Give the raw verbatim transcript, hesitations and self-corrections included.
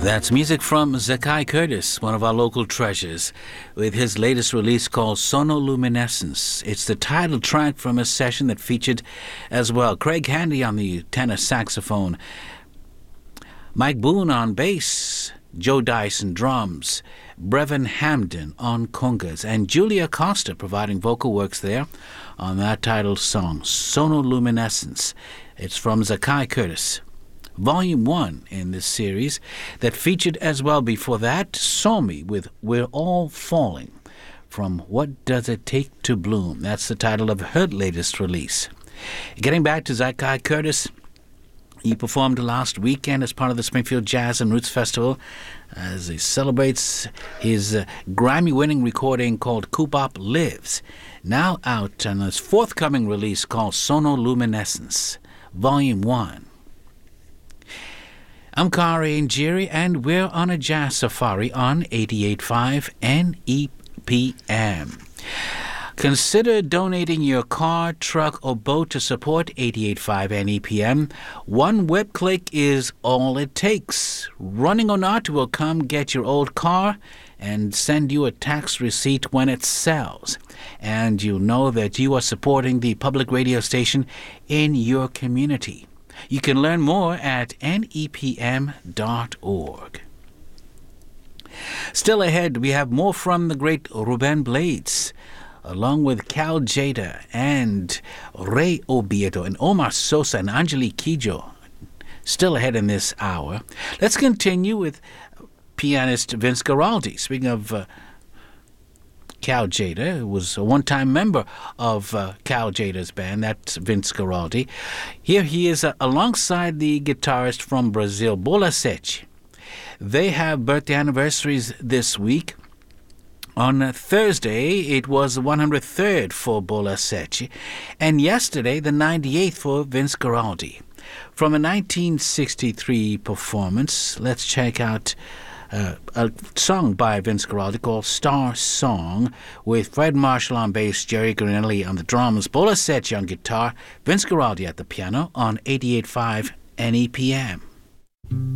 That's music from Zakai Curtis, one of our local treasures, with his latest release called Sonoluminescence. It's the title track from a session that featured as well Craig Handy on the tenor saxophone, Mike Boone on bass, Joe Dyson drums, Brevin Hamden on congas, and Julia Costa providing vocal works there on that title song, Sonoluminescence. It's from Zakai Curtis. Volume one in this series that featured as well before that Somi with We're All Falling from What Does It Take to Bloom. That's the title of her latest release. Getting back to Zakai Curtis, he performed last weekend as part of the Springfield Jazz and Roots Festival as he celebrates his uh, Grammy-winning recording called Kubop Lives, now out on his forthcoming release called Sonoluminescence, Volume one. I'm Kari Njiri, and we're on a jazz safari on eighty-eight point five N E P M. Consider donating your car, truck, or boat to support eighty-eight point five N E P M. One web click is all it takes. Running or not, will come get your old car and send you a tax receipt when it sells. And you'll know that you are supporting the public radio station in your community. You can learn more at N E P M dot org. Still ahead, we have more from the great Ruben Blades, along with Cal Jada and Ray Obiedo and Omar Sosa and Angelique Kidjo. Still ahead in this hour. Let's continue with pianist Vince Guaraldi. Speaking of uh, Cal Jada, who was a one-time member of uh, Cal Jada's band, that's Vince Guaraldi. Here he is uh, alongside the guitarist from Brazil, Bola Sete. They have birthday anniversaries this week. On uh, Thursday, it was the one hundred third for Bola Sete, and yesterday, the ninety-eighth for Vince Guaraldi. From a nineteen sixty-three performance, let's check out Uh, a song by Vince Guaraldi called Star Song, with Fred Marshall on bass, Jerry Granelli on the drums, Bola Sete on guitar, Vince Guaraldi at the piano on eighty-eight point five N E P M.